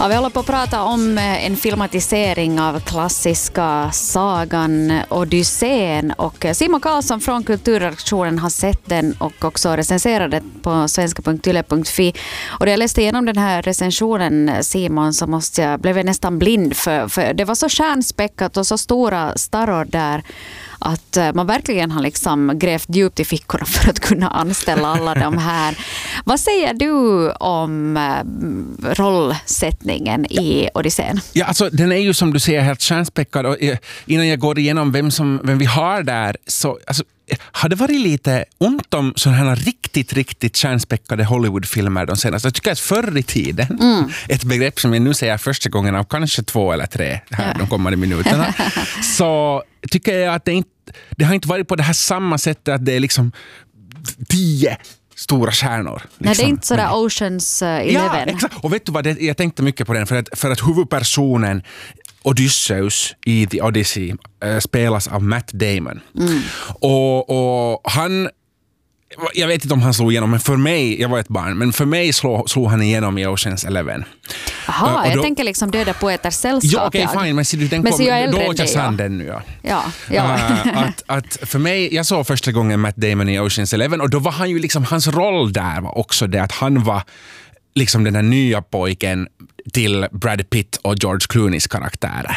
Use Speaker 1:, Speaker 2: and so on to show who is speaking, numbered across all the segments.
Speaker 1: Ja, vi håller på att prata om en filmatisering av klassiska sagan Odysseen, och Simon Karlsson från Kulturredaktionen har sett den och också recenserat den på svenska.yle.fi. Och när jag läste igenom den här recensionen, Simon, så blev jag nästan blind för det var så stjärnspäckat och så stora staror där att man verkligen har liksom grävt djupt i fickorna för att kunna anställa alla de här. Vad säger du om rollsättningen i Odysseen?
Speaker 2: Ja, alltså den är ju som du säger helt stjärnspäckad, och innan jag går igenom vem vi har där, så alltså, har det varit lite ont om sådana här riktigt stjärnspäckade Hollywoodfilmer de senaste. Jag tycker att förr i tiden, ett begrepp som jag nu säger första gången av kanske 2 eller 3 här de kommande minuterna, så tycker jag att det har inte varit på det här samma sättet att det är liksom 10 stora stjärnor. Liksom.
Speaker 1: Nej, det är inte sådär Oceans 11.
Speaker 2: Ja, exakt. Och vet du vad, jag tänkte mycket på den för att huvudpersonen Odysseus i The Odyssey spelas av Matt Damon. Och han, jag vet inte om han slog igenom, men för mig, jag var ett barn, men för mig slog han igenom i Oceans 11.
Speaker 1: Jaha, jag tänker liksom Döda poeters sällskap.
Speaker 2: Ja, okej, fine, men du, den
Speaker 1: men
Speaker 2: kom,
Speaker 1: jag är
Speaker 2: då jag sann den nu.
Speaker 1: Ja.
Speaker 2: Att för mig, jag såg första gången Matt Damon i Oceans 11, och då var han ju liksom, hans roll där var också det att han var liksom den här nya pojken till Brad Pitt och George Clooneys karaktärer.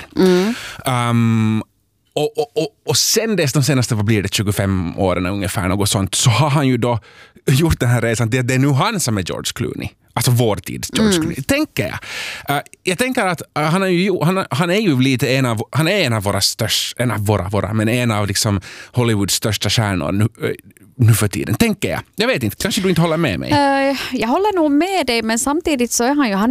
Speaker 2: Och sen de senaste, vad blir det, 25 åren ungefär, något sånt, så har han ju då gjort den här resan till att det är nu han som är George Clooney. Alltså vår tids George Clooney, tänker jag. Jag tänker att han är ju lite en av liksom Hollywoods största stjärnor nu för tiden, tänker jag. Jag vet inte, kanske du inte håller med mig.
Speaker 1: Jag håller nog med dig, men samtidigt så är han